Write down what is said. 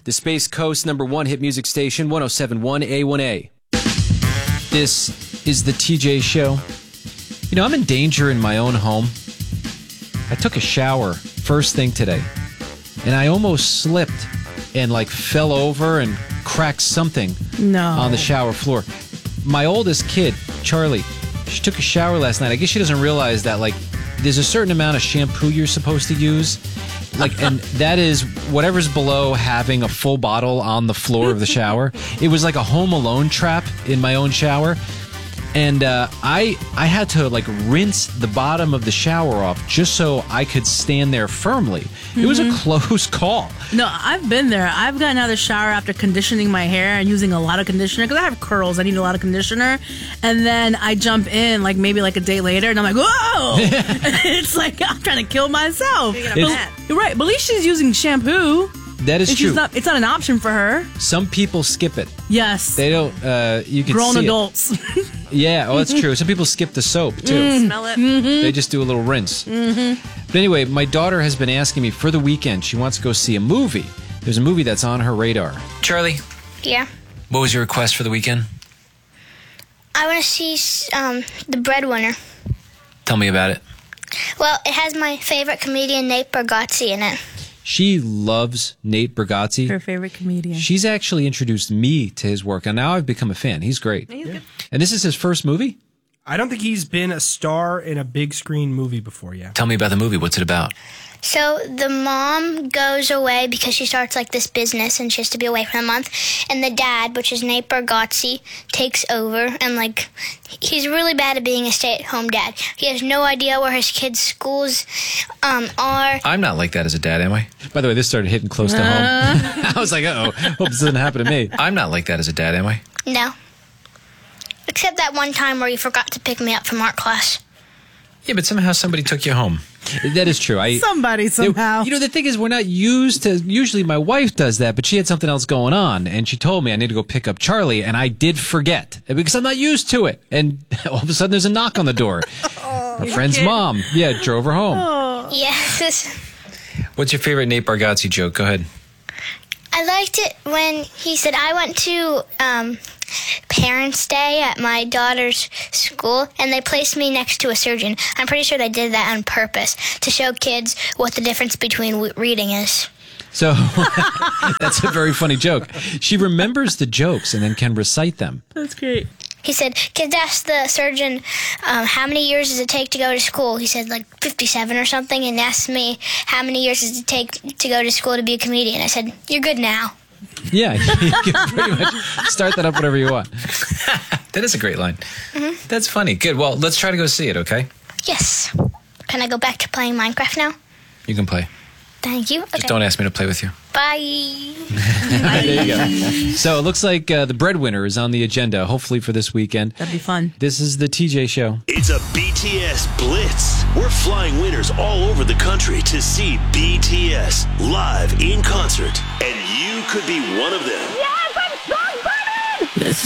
the Space Coast #1 hit music station, 107.1 A1A. This is the TJ Show. You know, I'm in danger in my own home. I took a shower first thing today, and I almost slipped and fell over and cracked something on the shower floor. My oldest kid, Charlie, she took a shower last night. I guess she doesn't realize that there's a certain amount of shampoo you're supposed to use. And that is whatever's below having a full bottle on the floor of the shower. It was like a Home Alone trap in my own shower. And I had to rinse the bottom of the shower off just so I could stand there firmly. It was a close call. No, I've been there. I've gotten out of the shower after conditioning my hair and using a lot of conditioner because I have curls. I need a lot of conditioner. And then I jump in maybe a day later and I'm like, whoa! It's like I'm trying to kill myself. You're right. But at least she's using shampoo. That is true. It's not an option for her. Some people skip it. Yes. They don't, you can Grown see adults. Yeah, that's true. Some people skip the soap, too. Smell it. They just do a little rinse. But anyway, my daughter has been asking me for the weekend, she wants to go see a movie. There's a movie that's on her radar. Charlie, Yeah. what was your request for the weekend? I want to see The Breadwinner. Tell me about it. Well, it has my favorite comedian, Nate Bargatze, in it. She loves Nate Bargatze. Her favorite comedian. She's actually introduced me to his work, and now I've become a fan. He's great. He's good. And this is his first movie? I don't think he's been a star in a big screen movie before yet. Tell me about the movie. What's it about? So the mom goes away because she starts this business and she has to be away for a month. And the dad, which is Nate Bargatze, takes over and he's really bad at being a stay-at-home dad. He has no idea where his kids' schools are. I'm not like that as a dad, am I? By the way, this started hitting close to home. I was like, uh-oh, hope this doesn't happen to me. I'm not like that as a dad, am I? No. Except that one time where you forgot to pick me up from art class. Yeah, but somehow somebody took you home. That is true. Somebody somehow. The thing is, we're not used to, usually my wife does that, but she had something else going on, and she told me I need to go pick up Charlie, and I did forget, because I'm not used to it. And all of a sudden, there's a knock on the door. Her friend's mom. Yeah, drove her home. Yes. What's your favorite Nate Bargatze joke? Go ahead. I liked it when he said, I went to Parents' Day at my daughter's school, and they placed me next to a surgeon. I'm pretty sure they did that on purpose to show kids what the difference between reading is. So that's a very funny joke. She remembers the jokes and then can recite them. That's great. He said, kids asked the surgeon, how many years does it take to go to school? He said, 57 or something, and asked me, how many years does it take to go to school to be a comedian? I said, you're good now. Yeah, you can pretty much start that up whatever you want. That is a great line. That's funny. Good. Well, let's try to go see it, okay? Yes. Can I go back to playing Minecraft now? You can play. Thank you. Just don't ask me to play with you. Bye. There you go. So it looks like The Breadwinner is on the agenda, hopefully for this weekend. That'd be fun. This is the TJ Show. It's a BTS Blitz. We're flying winners all over the country to see BTS live in concert, and you could be one of them. Yes, I'm so excited! This